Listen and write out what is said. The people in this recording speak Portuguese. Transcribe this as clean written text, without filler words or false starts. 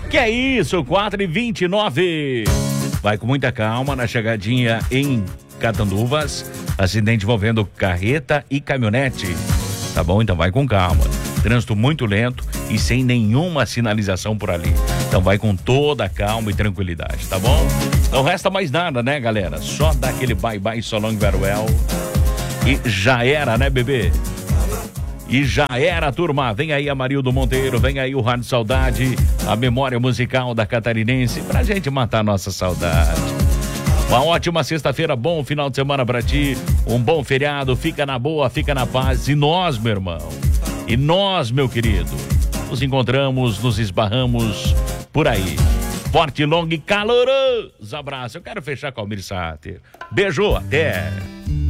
Que é isso, 4h29. Vai com muita calma na chegadinha em Catanduvas. Acidente envolvendo carreta e caminhonete. Tá bom? Então vai com calma. Trânsito muito lento e sem nenhuma sinalização por ali. Então vai com toda a calma e tranquilidade, tá bom? Não resta mais nada, né, galera? Só dar aquele bye-bye, so long, very well. E já era, né, bebê? E já era, turma. Vem aí a Marildo Monteiro, vem aí o Rádio Saudade, a memória musical da catarinense, pra gente matar nossa saudade. Uma ótima sexta-feira, bom final de semana pra ti, um bom feriado, fica na boa, fica na paz. E nós, meu irmão, e nós, meu querido, nos encontramos, nos esbarramos por aí. Forte, longo e caloroso abraço. Eu quero fechar com o Almir Sater. Beijo, até.